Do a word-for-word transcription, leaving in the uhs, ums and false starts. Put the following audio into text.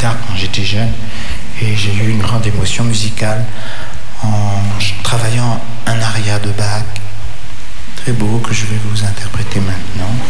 guitare quand j'étais jeune et j'ai eu une grande émotion musicale en travaillant un aria de Bach très beau que je vais vous interpréter maintenant.